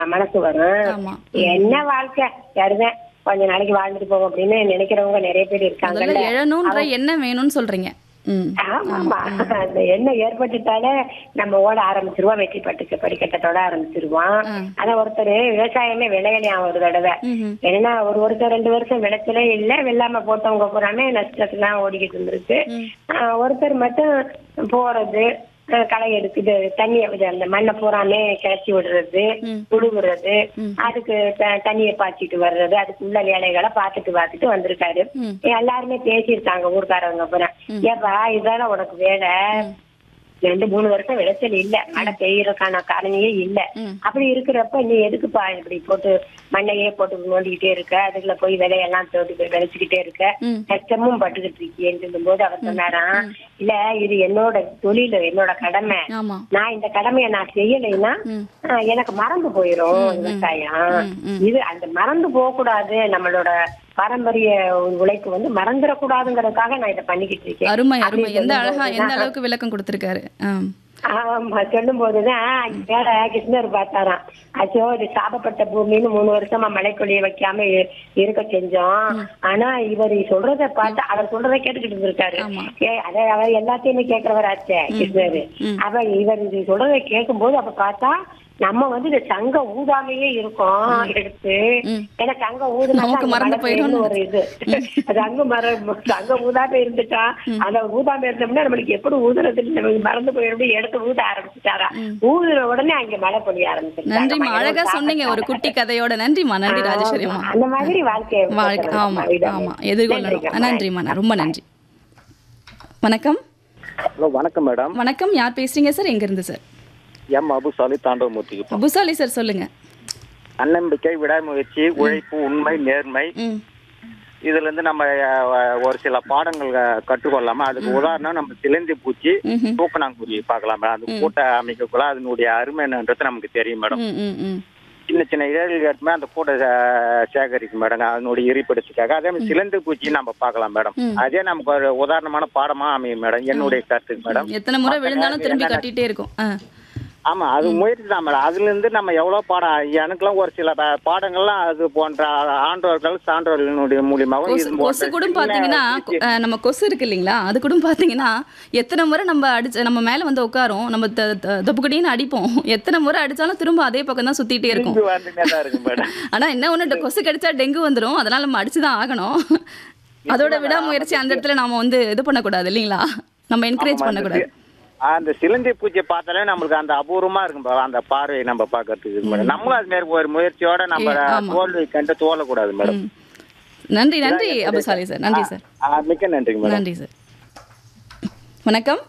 மனசு வரும். ஆமா. என்ன வாழ்க்கை தருவேன், கொஞ்ச நாளைக்கு வாழ்ந்துட்டு போவோம் அப்படின்னு நினைக்கிறவங்க நிறைய பேர் முதல்ல இருக்காங்கல்ல. எழணுன்ற எண்ணம் வேணும்னு சொல்றீங்க. ம். ஆமா. அந்த எண்ணம் ஏற்பட்டுட்டாலே நம்ம ஓட ஆரம்பிச்சிருவோம், வெற்றி படிக்கட்டத்தோட ஆரம்பிச்சிருவோம். ஆனா ஒருத்தர் விவசாயமே விளையலையாம் ஒரு தடவை. ம்ஹும். ஏன்னா ஒருத்தர் 2 வருஷம் விளைச்சலே இல்ல, வெள்ளாம போட்டவங்க பூராமே நஷ்டத்துலாம் ஓடிக்கிட்டு இருந்திருக்கு. ஒருத்தர் மட்டும் போறது, களை எடுக்குது, தண்ணிய அந்த மண்ணை பூராமே கிளச்சி விடுறது, உழுவுறது, அதுக்கு தண்ணியை பாய்ச்சிட்டு வர்றது, அதுக்கு உள்ள வேலைகளை பார்த்துட்டு வந்திருக்காரு. எல்லாருமே பேசியிருக்காங்க ஊர்க்காரவங்க பூரா. ஏப்பா இதான உனக்கு வேலை, 2-3 வருஷம் விளைச்சல் இல்ல, மழை பெய்யறதுக்கான காரணியே இல்ல. அப்படி இருக்கிறப்ப நீ எதுக்குப்பா இப்படி போட்டு மண்ணையே போட்டு நோண்டிக்கிட்டே இருக்க, அதுக்குள்ள போய் விலையெல்லாம் தோட்டி போய் விளைச்சுக்கிட்டே இருக்க, கஷ்டமும் பட்டுக்கிட்டு இருக்கேன்னு சொல்லும் போது அவர் சொன்னாராம், இல்ல இது என்னோட தொழில், என்னோட கடமை. நான் இந்த கடமையை நான் செய்யலைன்னா எனக்கு மறந்து போயிரும் விவசாயம். இது அந்த மறந்து போக கூடாது, நம்மளோட பாரம்பரிய உழைப்பு வந்து மறந்துடக்கூடாதுங்கிறதுக்காக நான் இதை பண்ணிக்கிட்டு இருக்கேன். அருமை அருமை. எந்த அளவுக்கு விளக்கம் கொடுத்திருக்காரு. ஆமா, சொல்லும் போதுதான் கிருஷ்ணர் பார்த்தாராம், அச்சோ இது சாபப்பட்ட பூமின்னு 3 வருஷமா மழை பொழிய வைக்காம இருக்க செஞ்சோம். ஆனா இவர் சொல்றத பார்த்து அவர் சொல்றதை கேட்டுக்கிட்டு இருந்திருக்காரு. அதை அவர் எல்லாத்தையுமே கேட்கிறவர் ஆச்சே கிருஷ்ணர். இவர் இது சொல்றதை கேட்கும் போது அப்ப பார்த்தா நம்ம வந்து இந்த சங்க ஊதாமையே இருக்கும் எடுத்து, ஏன்னா சங்க ஊதுனா ஒரு இது சங்க ஊதாம இருந்துட்டா, அந்த ஊதாம இருந்தோம்னா நம்மளுக்கு எப்படி ஊதுறது நமக்கு மறந்து போயிடும், எடுத்து ஊத ஆரம்பிச்சுட்டாரா, ஊதுற உடனே அங்க மழை பொழிய ஆரம்பிச்சு. நன்றிமா, அழகா சொன்னீங்க ஒரு குட்டி கதையோட. நன்றிமா, நன்றி ராஜேஸ்வரிமா. அந்த மாதிரி வாழ்க்கை ஆமா ஆமா எதிர்கொள்ளணும். நன்றிமா, ரொம்ப நன்றி. வணக்கம். ஹலோ, வணக்கம் மேடம். வணக்கம், யார் பேசுறீங்க சார், எங்க இருந்து sir? M Abusali, Thandavamoorthy. Abusali sir சொல்லுங்க. தன்னம்பிக்கை, விடாமுயற்சி, உழைப்பு, உண்மை, நேர்மை, இதுல இருந்து நம்ம ஒரு சில பாடங்கள் கற்றுக்கொள்ளாம. அதுக்கு உதாரணம் நம்ம சிலந்தி பூச்சி, தூக்கணாங்குருவி பார்க்கலாம். அது கூட்ட அமைக்கக்குள்ள அதனுடைய அருமை என்னன்றது நமக்கு தெரியும் மேடம். சின்ன சின்ன இதழ்கள் கேட்டுமே அந்த கூட்ட சேகரிக்கும் மேடம், அதனுடைய இருப்பிடத்துக்காக. அதே மாதிரி சிலந்தி பூச்சி நம்ம பார்க்கலாம் மேடம். அதே நமக்கு ஒரு உதாரணமான பாடமா அமையும் மேடம், என்னுடைய கருத்துக்கு மேடம். எத்தனை முறை விழுந்தாலும் திரும்பி கட்டிட்டே இருக்கும். ஆமா, அது முயற்சி தான் மேடம். அதுல இருந்து நம்ம எவ்வளவு பாடம், எனக்குலாம் ஒரு சில பாடங்கள்லாம் அது போன்ற ஆண்டோர்கள் சான்றோர்களுடைய மூலியமாகவும். கொசு கூட பாத்தீங்கன்னா, நம்ம கொசு இருக்கு இல்லைங்களா, அது கூட பாத்தீங்கன்னா எத்தனை முறை நம்ம அடிச்சு நம்ம மேல வந்து உட்காரும், நம்ம தப்புக்கடின்னு அடிப்போம், எத்தனை முறை அடிச்சாலும் திரும்ப அதே பக்கம் தான் சுத்திட்டே இருக்கும். ஆனா என்ன ஒண்ணு, கொசு கடிச்சா டெங்கு வந்துடும், அதனால நம்ம அடிச்சுதான் ஆகணும். அதோட விடாமுயற்சி அந்த இடத்துல நாம வந்து இது பண்ணக்கூடாது இல்லைங்களா, நம்ம என்கரேஜ் பண்ணக்கூடாது. அந்த சிலந்தி பூச்சியை பார்த்தாலே நம்மளுக்கு அந்த அபூர்வமா இருக்கும் அந்த பார்வையை நம்ம பாக்கிறதுக்கு மேடம். நம்மளும் அது மாதிரி ஒரு முயற்சியோட நம்ம தோல்வி கண்டு தோலக்கூடாது மேடம். நன்றி நன்றி அபுசாலி சார். நன்றி சார், மிக்க நன்றி மேடம். நன்றி சார். வணக்கம்.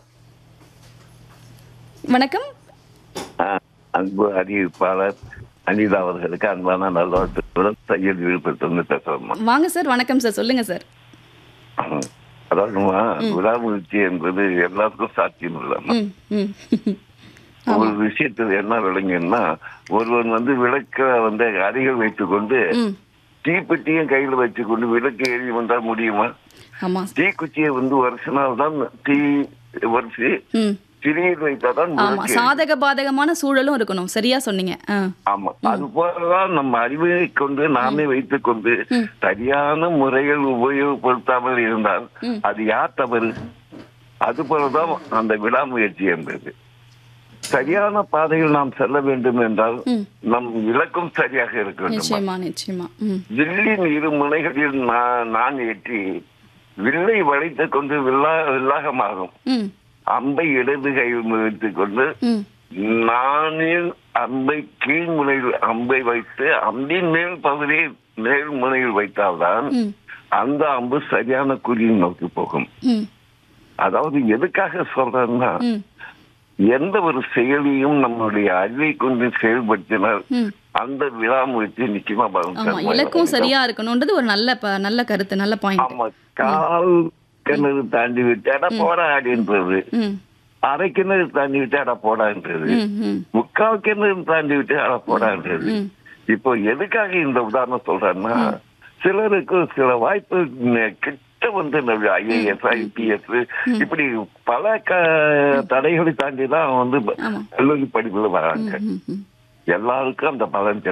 வணக்கம். அன்பு அறிவிப்பாளர் அனிதா அவர்களுக்கு அன்பான நல்வாழ்த்துக்களுடன் தையல் விழுப்புரத்திலிருந்து பேசுறோம். வாங்க சார். வணக்கம் சார், சொல்லுங்க சார். அதாவதுமா, விடாமுயற்சி என்பது எல்லாருக்கும் சாத்தியம் இல்லாம ஒரு விஷயத்துல என்ன விளங்குன்னா, ஒருவன் வந்து விளக்க வந்து அருகில் வைத்துக் கொண்டு தீப்பெட்டியும் கையில வச்சுக்கொண்டு விளக்கு எரிய வந்தா முடியுமா? தீக்குச்சியை வந்து வருஷனால்தான் தீ வருஷி திரியில் வைத்தாதான். ஆமா, சாதக பாதகமான சூழலும் இருக்கணும். சரியா சொன்னீங்க. ஆமா, அது போலதான் நம்ம அறிவை கொண்டு நாமே வைத்துக் கொண்டு சரியான முறைகள் உபயோகப்படுத்தாமல் இருந்தால் அது யார் தவறு? அது போலதான் அந்த விடாமுயற்சி என்பது. சரியான பாதையில் நாம் செல்ல வேண்டும் என்றால் நம் இலக்கும் சரியாக இருக்க வேண்டும். வில்லின் 2 முனைகளில் நான் ஏற்றி வில்லை வளைத்துக் கொண்டு வில்லாகமாகும். அம்பை இடது கையில் வைத்துக் கொண்டு நானில் அம்பை கீழ்முனையில் அம்பை வைத்து அம்பின் மேல் பகுதியை மேல் முனையில் வைத்தால்தான் அந்த அம்பு சரியான குறியை நோக்கி போகும். அதாவது எதுக்காக சொல்றேன்னா, எந்த ஒரு செயலையும் நம்மளுடைய அறிவை கொண்டு செயல்படுத்தினால் அந்த விடாமுயற்சி நிச்சயமா இலக்கும் சரியா இருக்கணும்ன்றது ஒரு நல்ல கருத்து, நல்ல பாயிண்ட். ஆமா, கால் கிணறு தாண்டி விட்டு அட போடா அப்படின்றது, அரை கிணறு தாண்டி விட்டு அட போடான்றது, 3/4 கிணறு தாண்டி விட்டு அட போடான்றது. இப்போ எதுக்காக இந்த உதாரணம் சொல்றேன்னா, சிலருக்கு சில வாய்ப்பு கிட்ட வந்து IAS IPS இப்படி பல தடைகளை தாண்டி தான் வந்து கல்லூரி படிப்புல வராங்க. எல்லாருக்கும் அந்த பலன்